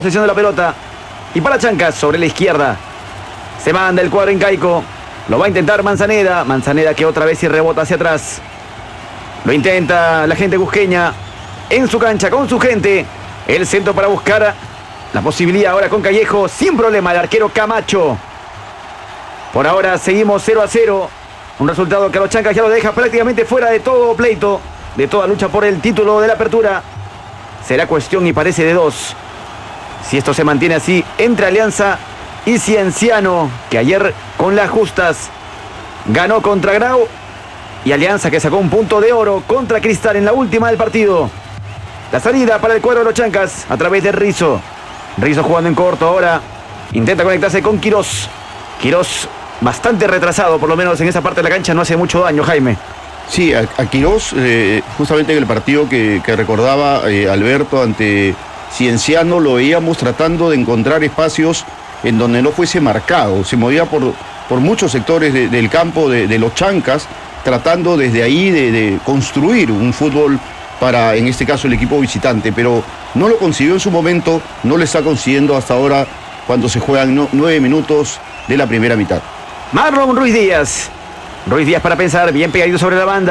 Posesión de la pelota. Y para Chancas sobre la izquierda. Se manda el cuadro incaico. Lo va a intentar Manzaneda. Manzaneda que otra vez sí rebota hacia atrás. Lo intenta la gente cusqueña. En su cancha, con su gente. El centro para buscar la posibilidad ahora con Callejo. Sin problema el arquero Camacho. Por ahora seguimos 0-0. Un resultado que a los Chancas ya lo deja prácticamente fuera de todo pleito. De toda lucha por el título de la apertura. Será cuestión y parece de dos. Si esto se mantiene así entre Alianza y Cienciano, que ayer con las justas ganó contra Grau, y Alianza que sacó un punto de oro contra Cristal en la última del partido. La salida para el cuadro de los Chancas a través de Rizzo. Rizzo jugando en corto ahora. Intenta conectarse con Quirós. Quirós bastante retrasado, por lo menos en esa parte de la cancha no hace mucho daño, Jaime. Sí, a Quirós, justamente en el partido que recordaba Alberto ante Cienciano, lo veíamos tratando de encontrar espacios en donde no fuese marcado. Se movía por muchos sectores del campo de los Chancas, tratando desde ahí de construir un fútbol para, en este caso, el equipo visitante, pero no lo consiguió en su momento, no lo está consiguiendo hasta ahora cuando se juegan 9 minutos de la primera mitad. Marlon Ruiz Díaz. Ruiz Díaz para pensar, bien pegadito sobre la banda.